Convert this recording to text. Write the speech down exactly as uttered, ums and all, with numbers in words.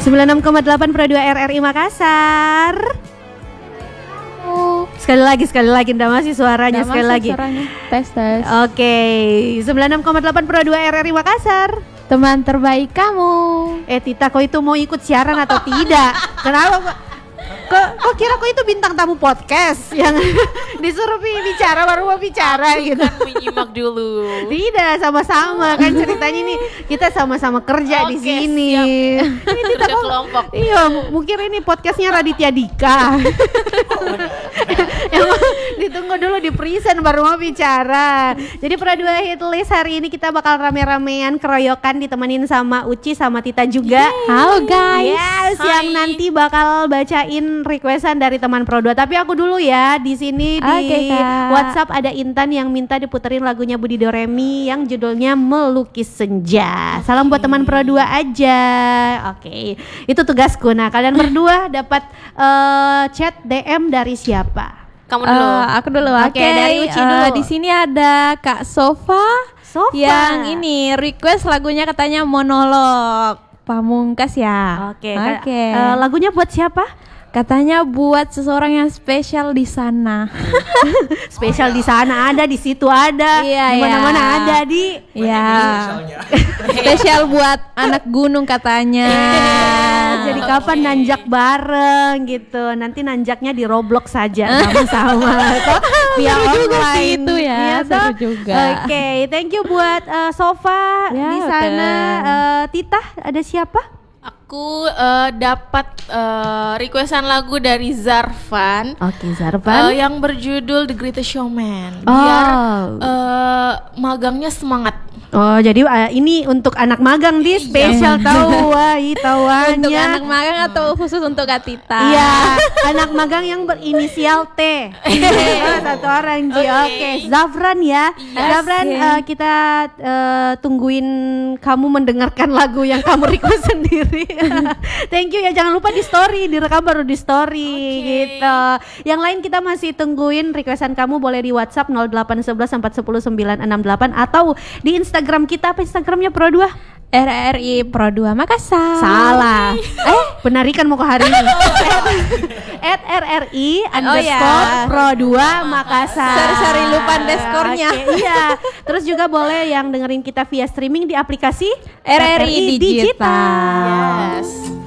sembilan puluh enam koma delapan Pro dua R R I Makassar. Oh. Sekali lagi, sekali lagi, nggak masih suaranya, Nggak sekali masuk lagi. suaranya. Tes tes. Oke, sembilan puluh enam koma delapan Pro dua R R I Makassar. Teman terbaik kamu. Eh Tita, kau itu mau ikut siaran atau tidak? Kenapa kok? Kok, kok kira kok itu bintang tamu podcast yang disuruh bicara baru mau bicara gitu? Kan menyimak dulu. Tidak, sama-sama kan ceritanya nih, kita sama-sama kerja di Oke, sini. siap. Ini Tita Kerja kok- kelompok. Iya, mungkin ini podcastnya Raditya Dika. Emang ditunggu dulu di present baru mau bicara. Jadi Pro dua Hit List hari ini kita bakal rame-ramean keroyokan ditemenin sama Uci sama Tita juga. Halo guys. Yes, Hai. yang nanti bakal bacain requestan dari teman Pro dua. Tapi aku dulu ya di sini di Oke, Kak. WhatsApp ada Intan yang minta diputerin lagunya Budi Doremi yang judulnya Melukis Senja. Salam buat teman Pro dua aja. Oke, itu tugasku. Nah, kalian berdua dapat eh, chat D M dari siapa? Kamu dulu. Eh, aku dulu. Oke, Oke, dari Uci eh, dulu. di sini ada Kak Sofa. Sofa. Yang ini request lagunya katanya monolog Pamungkas ya. Oke, Oke. Kak. Eh, lagunya buat siapa? Katanya buat seseorang yang spesial di sana. Spesial di sana ada, di situ ada, Iya, di mana-mana iya. ada di. Ya. Spesial buat anak gunung katanya. Eh, Jadi kapan nanjak bareng gitu. Nanti nanjaknya di Roblox saja sama-sama. Toh, via Seru juga online. sih itu ya, Iya, seru toh? juga. Oke, thank you buat eh, Sofa Ya, di sana. oke. Eh, Tita, ada siapa? Aku eh, dapat eh, requestan lagu dari Zarfan. Oke, eh, Zarfan. yang berjudul The Greatest Showman. Biar Oh. eh, magangnya semangat. Oh, jadi uh, ini untuk anak magang di spesial tahu wah, ih, tawannya. Untuk anak magang atau khusus untuk Kak Tita? Iya, anak magang yang berinisial T. Oh, satu orang Ji. Oke, Oke. Zafran ya. Yes. Zafran, Oke. eh, kita eh, tungguin kamu mendengarkan lagu yang kamu request sendiri. Thank you ya. Jangan lupa di story, direkam baru di story Oke. gitu. Yang lain kita masih tungguin requestan kamu, boleh di WhatsApp nol delapan satu satu empat satu nol sembilan enam delapan atau di Instagram kita. Apa Instagramnya Pro dua? R R I Pro dua Makassar. Salah. Eh, penarikan mau ke hari ini. At R R I underscore ya. Pro dua Makassar. Sorry-sorry, lupa underscore-nya. Oke, iya. Terus juga boleh yang dengerin kita via streaming di aplikasi R R I Digital. Yes.